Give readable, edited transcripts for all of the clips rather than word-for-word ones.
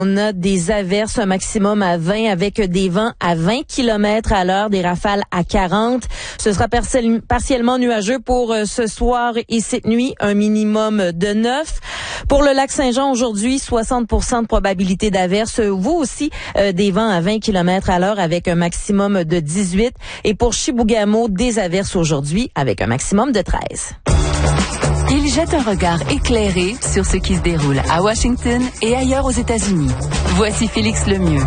On a des averses, un maximum à 20 avec des vents à 20 km à l'heure, des rafales à 40. Ce sera partiellement nuageux pour ce soir et cette nuit, un minimum de 9. Pour le lac Saint-Jean aujourd'hui, 60% de probabilité d'averse. Vous aussi, des vents à 20 km à l'heure avec un maximum de 18. Et pour Chibougamau, des averses aujourd'hui avec un maximum de 13. Il jette un regard éclairé sur ce qui se déroule à Washington et ailleurs aux États-Unis. Voici Félix Lemieux.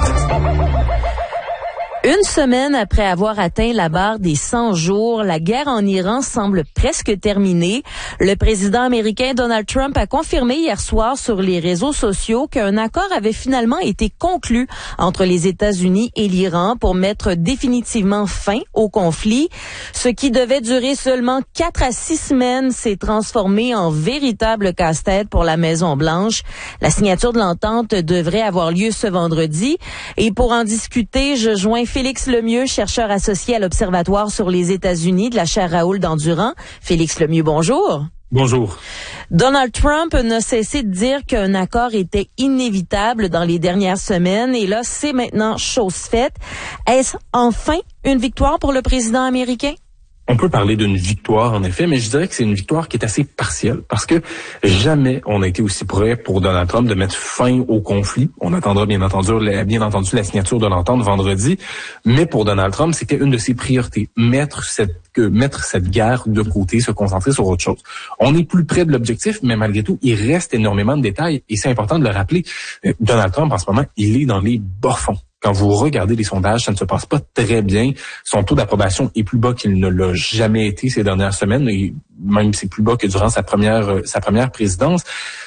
Une semaine après avoir atteint la barre des 100 jours, la guerre en Iran semble presque terminée. Le président américain Donald Trump a confirmé hier soir sur les réseaux sociaux qu'un accord avait finalement été conclu entre les États-Unis et l'Iran pour mettre définitivement fin au conflit. Ce qui devait durer seulement 4 à 6 semaines s'est transformé en véritable casse-tête pour la Maison-Blanche. La signature de l'entente devrait avoir lieu ce vendredi. Et pour en discuter, je joins Félix Lemieux, chercheur associé à l'Observatoire sur les États-Unis de la chaire Raoul Dandurand. Félix Lemieux, bonjour. Bonjour. Donald Trump n'a cessé de dire qu'un accord était inévitable dans les dernières semaines et là, c'est maintenant chose faite. Est-ce enfin une victoire pour le président américain? On peut parler d'une victoire, en effet, mais je dirais que c'est une victoire qui est assez partielle parce que jamais on a été aussi près pour Donald Trump de mettre fin au conflit. On attendra bien entendu la signature de l'entente vendredi, mais pour Donald Trump, c'était une de ses priorités, mettre cette guerre de côté, se concentrer sur autre chose. On est plus près de l'objectif, mais malgré tout, il reste énormément de détails et c'est important de le rappeler. Donald Trump, en ce moment, il est dans les bas-fonds. Quand vous regardez les sondages, ça ne se passe pas très bien. Son taux d'approbation est plus bas qu'il ne l'a jamais été ces dernières semaines, et même c'est plus bas que durant sa première présidence.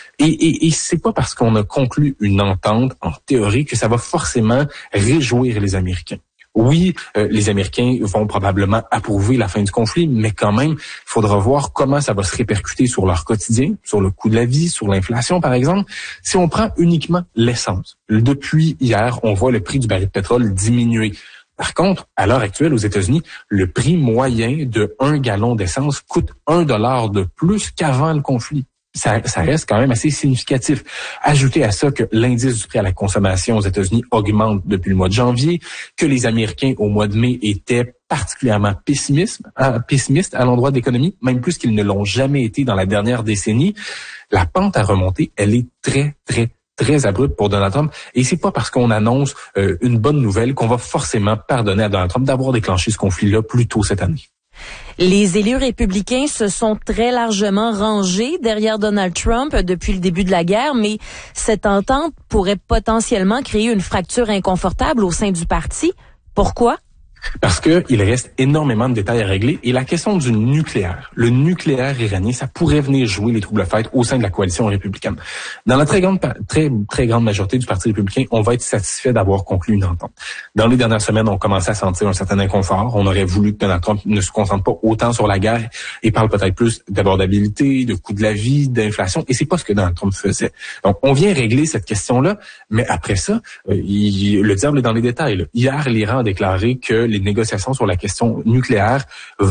Et c'est pas parce qu'on a conclu une entente en théorie que ça va forcément réjouir les Américains. Oui, les Américains vont probablement approuver la fin du conflit, mais quand même, il faudra voir comment ça va se répercuter sur leur quotidien, sur le coût de la vie, sur l'inflation, par exemple. Si on prend uniquement l'essence, depuis hier, on voit le prix du baril de pétrole diminuer. Par contre, à l'heure actuelle, aux États-Unis, le prix moyen de 1 gallon d'essence coûte $1 de plus qu'avant le conflit. Ça reste quand même assez significatif. Ajoutez à ça que l'indice du prix à la consommation aux États-Unis augmente depuis le mois de janvier, que les Américains au mois de mai étaient particulièrement pessimistes à l'endroit de l'économie, même plus qu'ils ne l'ont jamais été dans la dernière décennie. La pente à remonter, elle est très abrupte pour Donald Trump. Et c'est pas parce qu'on annonce une bonne nouvelle qu'on va forcément pardonner à Donald Trump d'avoir déclenché ce conflit-là plus tôt cette année. Les élus républicains se sont très largement rangés derrière Donald Trump depuis le début de la guerre, mais cette entente pourrait potentiellement créer une fracture inconfortable au sein du parti. Pourquoi? Parce que il reste énormément de détails à régler et la question du nucléaire, le nucléaire iranien, ça pourrait venir jouer les troubles-fêtes au sein de la coalition républicaine. Dans la très grande majorité du Parti républicain, on va être satisfait d'avoir conclu une entente. Dans les dernières semaines, on commençait à sentir un certain inconfort. On aurait voulu que Donald Trump ne se concentre pas autant sur la guerre et parle peut-être plus d'abordabilité, de coût de la vie, d'inflation. Et c'est pas ce que Donald Trump faisait. Donc, on vient régler cette question-là, mais après ça, le diable est dans les détails, là. Hier, l'Iran a déclaré que les négociations sur la question nucléaire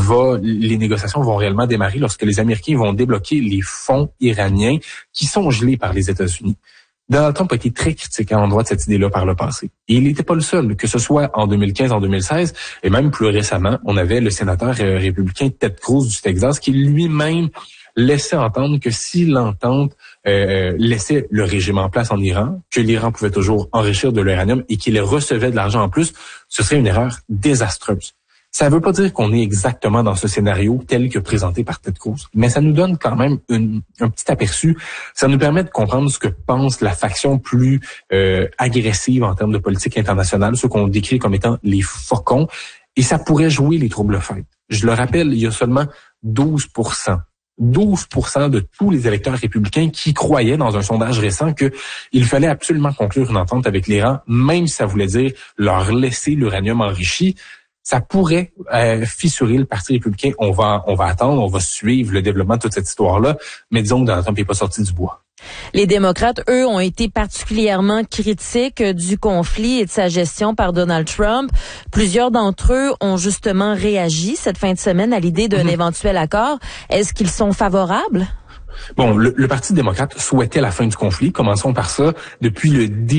les négociations vont réellement démarrer lorsque les Américains vont débloquer les fonds iraniens qui sont gelés par les États-Unis. Donald Trump a été très critique à l'endroit de cette idée-là par le passé. Et il n'était pas le seul, que ce soit en 2015, en 2016, et même plus récemment, on avait le sénateur républicain Ted Cruz du Texas qui lui-même laissait entendre que si l'entente laissait le régime en place en Iran, que l'Iran pouvait toujours enrichir de l'uranium et qu'il recevait de l'argent en plus, ce serait une erreur désastreuse. Ça ne veut pas dire qu'on est exactement dans ce scénario tel que présenté par Ted Cruz, mais ça nous donne quand même un petit aperçu. Ça nous permet de comprendre ce que pense la faction plus agressive en termes de politique internationale, ceux qu'on décrit comme étant les faucons, et ça pourrait jouer les troubles-fêtes. Je le rappelle, il y a seulement 12% de tous les électeurs républicains qui croyaient dans un sondage récent qu'il fallait absolument conclure une entente avec l'Iran, même si ça voulait dire leur laisser l'uranium enrichi. Ça pourrait fissurer le Parti républicain. On va attendre, on va suivre le développement de toute cette histoire-là, mais disons que Donald Trump n'est pas sorti du bois. Les démocrates, eux, ont été particulièrement critiques du conflit et de sa gestion par Donald Trump. Plusieurs d'entre eux ont justement réagi cette fin de semaine à l'idée d'un éventuel accord. Est-ce qu'ils sont favorables? Bon, le Parti démocrate souhaitait la fin du conflit. Commençons par ça. Depuis le début